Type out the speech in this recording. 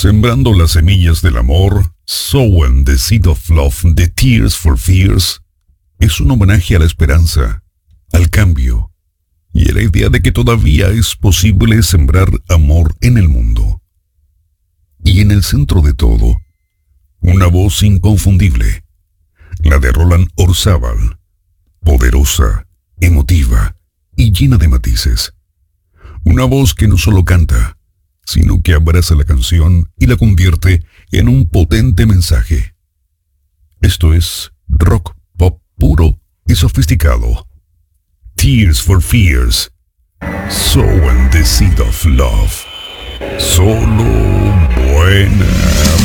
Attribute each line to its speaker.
Speaker 1: Sembrando las semillas del amor, Sowing the Seed of Love de Tears for Fears es un homenaje a la esperanza, al cambio y a la idea de que todavía es posible sembrar amor en el mundo. Y en el centro de todo, una voz inconfundible, la de Roland Orzabal, poderosa, emotiva y llena de matices. Una voz que no solo canta, sino que abraza la canción y la convierte en un potente mensaje. Esto es rock pop puro y sofisticado. Tears for Fears, Sowing the Seed of Love. Solo buena